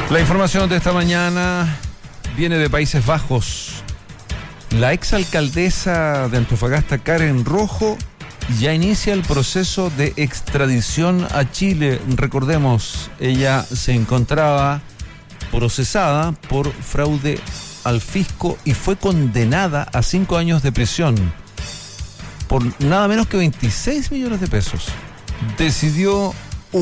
La información de esta mañana viene de Países Bajos. La exalcaldesa de Antofagasta, Karen Rojo, ya inicia el proceso de extradición a Chile. Recordemos, ella se encontraba procesada por fraude al fisco y fue condenada a 5 años de prisión por nada menos que 26 millones de pesos. Decidió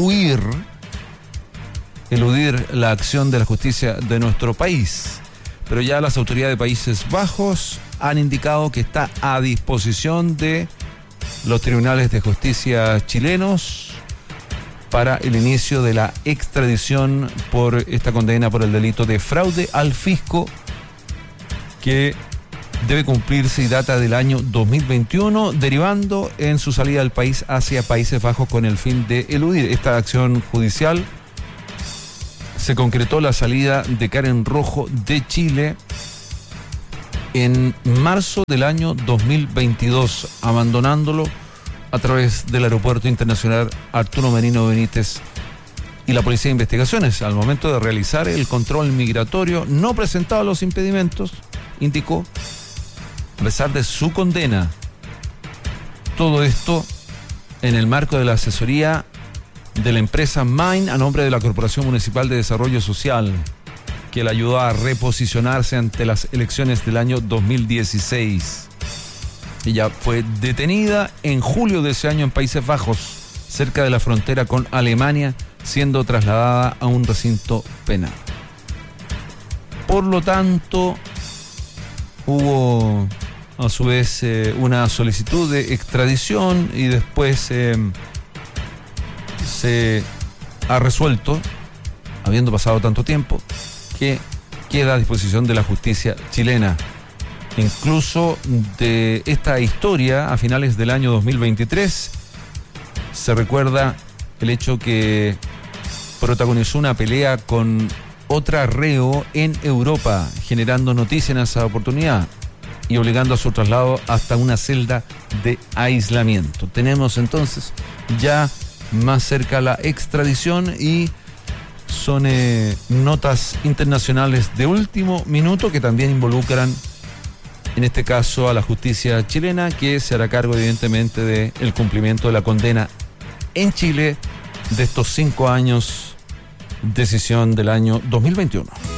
eludir la acción de la justicia de nuestro país. Pero ya las autoridades de Países Bajos han indicado que está a disposición de los tribunales de justicia chilenos para el inicio de la extradición por esta condena por el delito de fraude al fisco, que debe cumplirse y data del año 2021, derivando en su salida del país hacia Países Bajos con el fin de eludir esta acción judicial. Se concretó la salida de Karen Rojo de Chile en marzo del año 2022, abandonándolo a través del Aeropuerto Internacional Arturo Merino Benítez. Y la Policía de Investigaciones, al momento de realizar el control migratorio, no presentaba los impedimentos, indicó, a pesar de su condena. Todo esto en el marco de la asesoría de la empresa Mine a nombre de la Corporación Municipal de Desarrollo Social, que la ayudó a reposicionarse ante las elecciones del año 2016. Ella fue detenida en julio de ese año en Países Bajos, cerca de la frontera con Alemania, siendo trasladada a un recinto penal. Por lo tanto, hubo a su vez una solicitud de extradición y después se ha resuelto, habiendo pasado tanto tiempo, que queda a disposición de la justicia chilena. Incluso de esta historia, a finales del año 2023, se recuerda el hecho que protagonizó una pelea con otra reo en Europa, generando noticia en esa oportunidad y obligando a su traslado hasta una celda de aislamiento. Tenemos entonces ya más cerca la extradición y son notas internacionales de último minuto que también involucran, en este caso, a la justicia chilena, que se hará cargo evidentemente del cumplimiento de la condena en Chile de estos 5 años, decisión del año 2021.